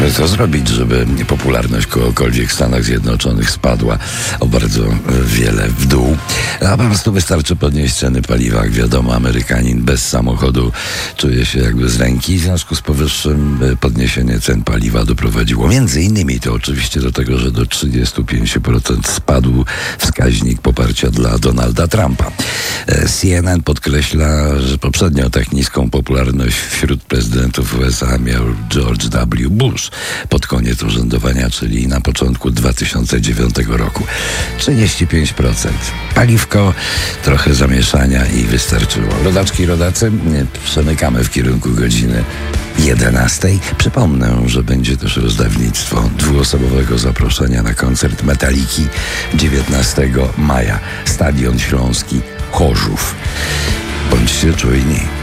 Co zrobić, żeby popularność kogokolwiek w Stanach Zjednoczonych spadła o bardzo wiele w dół? A po prostu wystarczy podnieść ceny paliwa. Jak wiadomo, Amerykanin bez samochodu czuje się jakby z ręki. W związku z powyższym podniesienie cen paliwa doprowadziło między innymi to oczywiście do tego, że do 35% spadł wskaźnik poparcia dla Donalda Trumpa. CNN podkreśla, że poprzednio tak niską popularność wśród prezydentów USA miał George W. Bush pod koniec urzędowania, czyli na początku 2009 roku. 35%. Paliwko, trochę zamieszania i wystarczyło. Rodaczki i rodacy, przemykamy w kierunku godziny 11. Przypomnę, że będzie też rozdawnictwo dwuosobowego zaproszenia na koncert Metaliki 19 maja. Stadion Śląski Chorzów. Bądźcie czujni.